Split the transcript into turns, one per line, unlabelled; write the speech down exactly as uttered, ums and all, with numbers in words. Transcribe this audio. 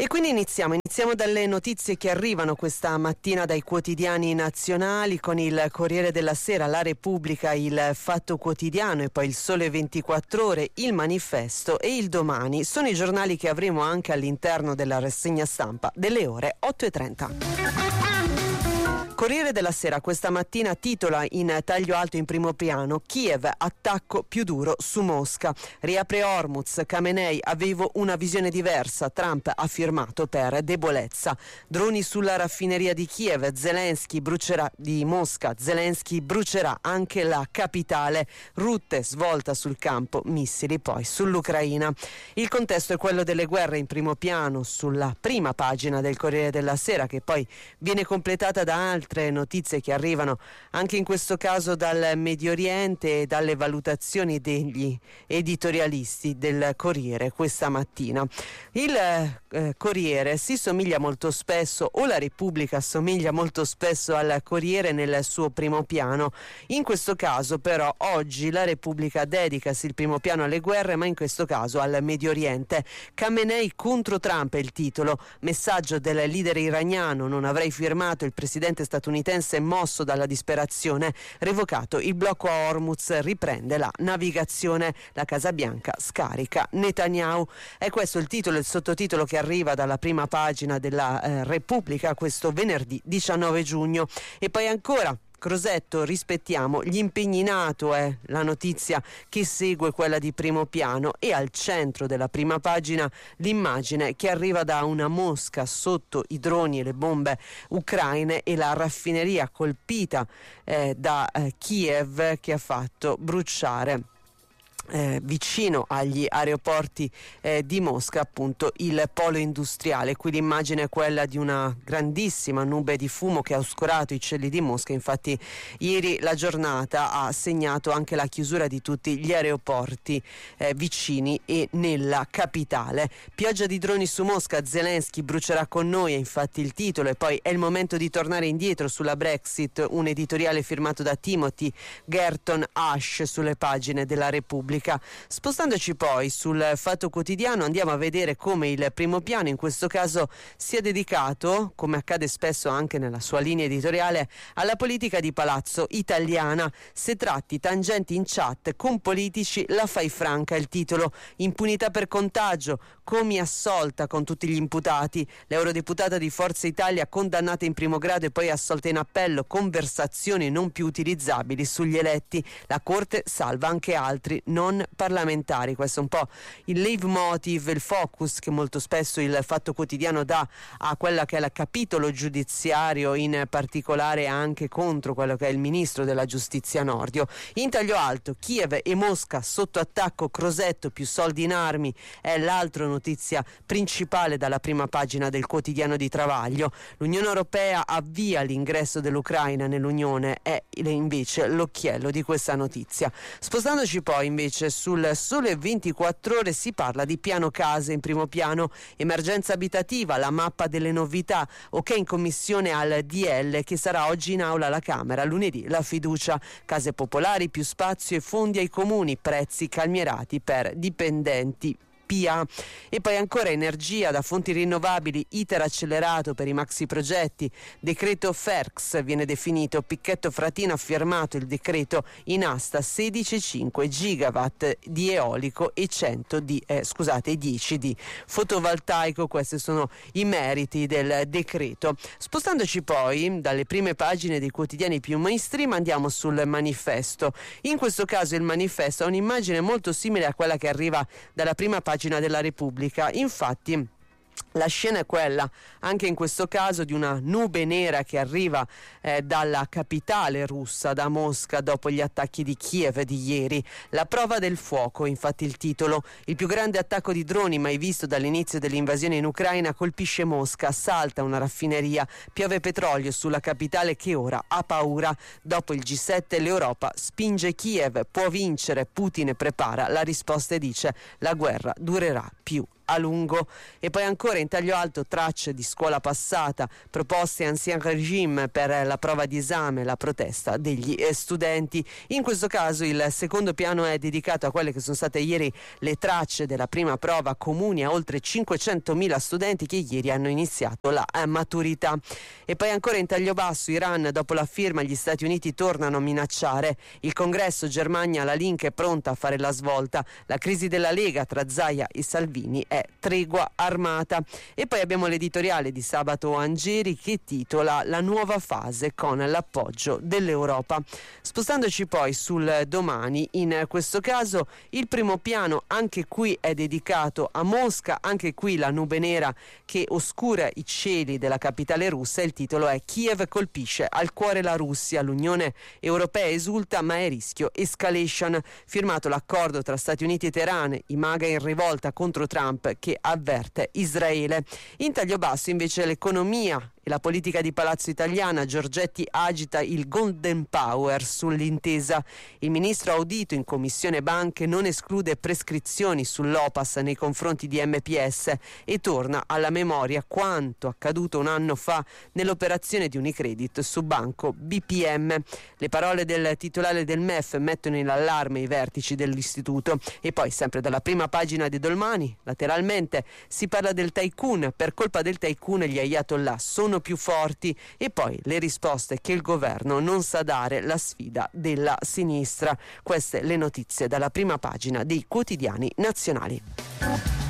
E quindi iniziamo, iniziamo dalle notizie che arrivano questa mattina dai quotidiani nazionali, con il Corriere della Sera, La Repubblica, il Fatto Quotidiano e poi il Sole ventiquattro Ore, il Manifesto e il Domani. Sono i giornali che avremo anche all'interno della rassegna stampa delle ore otto e trenta. Corriere della Sera questa mattina titola in taglio alto in primo piano: Kiev, attacco più duro su Mosca. Riapre Hormuz, Khamenei, avevo una visione diversa, Trump ha firmato per debolezza. Droni sulla raffineria di Kiev, Zelensky brucerà di Mosca, Zelensky brucerà anche la capitale. Rutte, svolta sul campo, missili poi sull'Ucraina. Il contesto è quello delle guerre in primo piano sulla prima pagina del Corriere della Sera, che poi viene completata da altri altre notizie che arrivano anche in questo caso dal Medio Oriente e dalle valutazioni degli editorialisti del Corriere questa mattina. Il eh, Corriere si somiglia molto spesso, o la Repubblica somiglia molto spesso al Corriere nel suo primo piano. In questo caso però oggi la Repubblica dedicasi il primo piano alle guerre, ma in questo caso al Medio Oriente. Khamenei contro Trump è il titolo, messaggio del leader iraniano: non avrei firmato, il presidente statunitense mosso dalla disperazione, revocato il blocco a Hormuz, riprende la navigazione, la Casa Bianca scarica Netanyahu. È questo il titolo, il sottotitolo che arriva dalla prima pagina della eh, Repubblica questo venerdì diciannove giugno. E poi ancora Crosetto, rispettiamo gli impegni NATO è la notizia che segue quella di primo piano, e al centro della prima pagina l'immagine che arriva da una Mosca sotto i droni e le bombe ucraine e la raffineria colpita eh, da eh, Kiev, che ha fatto bruciare Eh, vicino agli aeroporti eh, di Mosca appunto il polo industriale. Qui l'immagine è quella di una grandissima nube di fumo che ha oscurato i cieli di Mosca. Infatti ieri la giornata ha segnato anche la chiusura di tutti gli aeroporti eh, vicini e nella capitale. Pioggia di droni su Mosca, Zelensky brucerà con noi è infatti il titolo. E poi è il momento di tornare indietro sulla Brexit, un editoriale firmato da Timothy Gerton Ash sulle pagine della Repubblica. Spostandoci poi sul Fatto Quotidiano, andiamo a vedere come il primo piano in questo caso sia dedicato, come accade spesso anche nella sua linea editoriale, alla politica di palazzo italiana. Se tratti tangenti in chat con politici la fai franca, il titolo. Impunità per contagio, Comi assolta con tutti gli imputati, l'eurodeputata di Forza Italia condannata in primo grado e poi assolta in appello, conversazioni non più utilizzabili sugli eletti, la Corte salva anche altri non parlamentari. Questo è un po' il leitmotiv, il focus che molto spesso il Fatto Quotidiano dà a quella che è il capitolo giudiziario, in particolare anche contro quello che è il ministro della giustizia Nordio. In taglio alto, Kiev e Mosca sotto attacco, Crosetto, più soldi in armi è l'altra notizia principale dalla prima pagina del quotidiano di Travaglio. L'Unione Europea avvia l'ingresso dell'Ucraina nell'Unione, è invece l'occhiello di questa notizia. Spostandoci poi invece sul Sole ventiquattro Ore si parla di piano case in primo piano, emergenza abitativa, la mappa delle novità, ok in commissione al D L che sarà oggi in aula alla Camera, lunedì la fiducia, case popolari, più spazio e fondi ai comuni, prezzi calmierati per dipendenti P A. E poi ancora energia da fonti rinnovabili, iter accelerato per i maxi progetti, decreto F E R C S viene definito, Picchetto Fratino ha firmato il decreto in asta, sedici virgola cinque gigawatt di eolico e cento di eh, scusate dieci di fotovoltaico. Questi sono i meriti del decreto. Spostandoci poi dalle prime pagine dei quotidiani più mainstream andiamo sul Manifesto. In questo caso il Manifesto ha un'immagine molto simile a quella che arriva dalla prima pagina della Repubblica. Infatti la scena è quella, anche in questo caso, di una nube nera che arriva eh, dalla capitale russa, da Mosca, dopo gli attacchi di Kiev di ieri. La prova del fuoco, infatti il titolo. Il più grande attacco di droni mai visto dall'inizio dell'invasione in Ucraina colpisce Mosca, salta una raffineria, piove petrolio sulla capitale che ora ha paura. Dopo il G sette l'Europa spinge Kiev, può vincere, Putin prepara la risposta e dice la guerra durerà più a lungo. E poi ancora in taglio alto tracce di scuola passata, proposte ancien regime per la prova di esame, la protesta degli eh, studenti. In questo caso il secondo piano è dedicato a quelle che sono state ieri le tracce della prima prova comuni a oltre cinquecentomila studenti che ieri hanno iniziato la eh, maturità. E poi ancora in taglio basso Iran, dopo la firma gli Stati Uniti tornano a minacciare. Il Congresso, Germania, la Link è pronta a fare la svolta. La crisi della Lega tra Zaia e Salvini è tregua armata. E poi abbiamo l'editoriale di Sabato Angeri che titola La nuova fase con l'appoggio dell'Europa. Spostandoci poi sul Domani, in questo caso il primo piano anche qui è dedicato a Mosca, anche qui la nube nera che oscura i cieli della capitale russa. Il titolo è Kiev colpisce al cuore la Russia, l'Unione Europea esulta ma è a rischio escalation. Firmato l'accordo tra Stati Uniti e Teheran, i MAGA in rivolta contro Trump che avverte Israele. In taglio basso invece l'economia e la politica di Palazzo Italiana. Giorgetti agita il Golden Power sull'intesa. Il ministro audito in commissione banche non esclude prescrizioni sull'O P A S nei confronti di M P S e torna alla memoria quanto accaduto un anno fa nell'operazione di Unicredit su Banco B P M. Le parole del titolare del M E F mettono in allarme i vertici dell'istituto. E poi sempre dalla prima pagina di Domani, lateralmente, si parla del tycoon. Per colpa del tycoon gli ayatollah sono più forti. E poi le risposte che il governo non sa dare, la sfida della sinistra. Queste le notizie dalla prima pagina dei quotidiani nazionali.